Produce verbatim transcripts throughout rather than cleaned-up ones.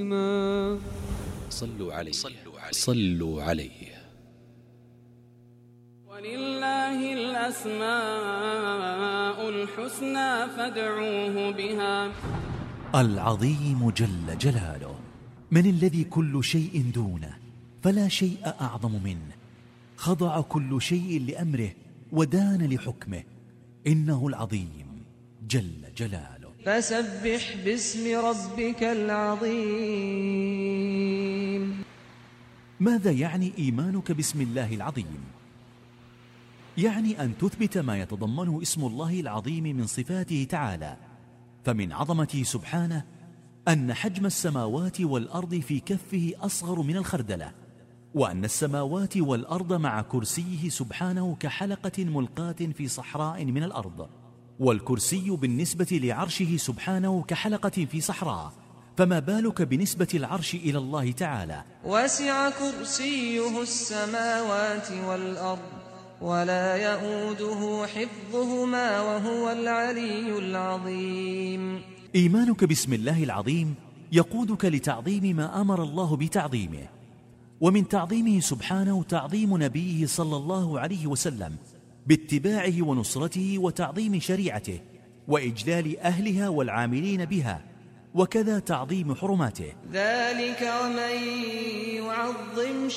علما. صلوا عليه صلوا عليه. ولله الأسماء الحسنى فادعوه بها. العظيم جل جلاله، من الذي كل شيء دونه فلا شيء أعظم منه، خضع كل شيء لأمره ودان لحكمه، إنه العظيم جل جلاله. فسبح باسم ربك العظيم. ماذا يعني إيمانك باسم الله العظيم؟ يعني أن تثبت ما يتضمنه اسم الله العظيم من صفاته تعالى، فمن عظمته سبحانه أن حجم السماوات والأرض في كفه أصغر من الخردلة، وأن السماوات والأرض مع كرسيه سبحانه كحلقة ملقاة في صحراء من الأرض، والكرسي بالنسبة لعرشه سبحانه كحلقة في صحراء، فما بالك بنسبة العرش إلى الله تعالى؟ وسع كرسيه السماوات والأرض ولا يؤوده حفظهما وهو العلي العظيم. إيمانك باسم الله العظيم يقودك لتعظيم ما أمر الله بتعظيمه، ومن تعظيمه سبحانه تعظيم نبيه صلى الله عليه وسلم باتباعه ونصرته وتعظيم شريعته وإجلال أهلها والعاملين بها، وكذا تعظيم حرماته. ذلك ومن يعظم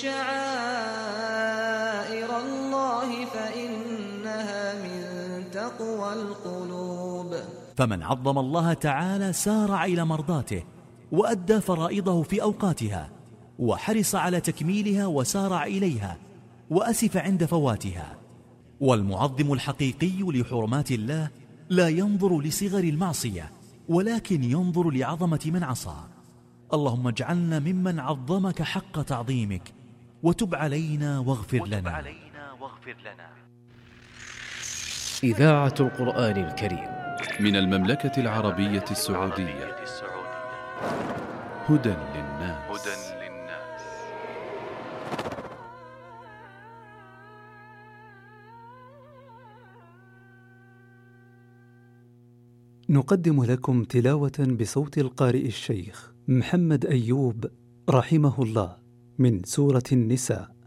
شعائر الله فإنها من تقوى القلوب. فمن عظم الله تعالى سارع إلى مرضاته وأدى فرائضه في أوقاتها وحرص على تكميلها وسارع إليها وأسف عند فواتها. والمعظم الحقيقي لحرمات الله لا ينظر لصغر المعصية ولكن ينظر لعظمة من عصى. اللهم اجعلنا ممن عظمك حق تعظيمك وتب علينا واغفر لنا. إذاعة القرآن الكريم من المملكة العربية السعودية. هدى للناس. نقدم لكم تلاوة بصوت القارئ الشيخ محمد أيوب رحمه الله من سورة النساء.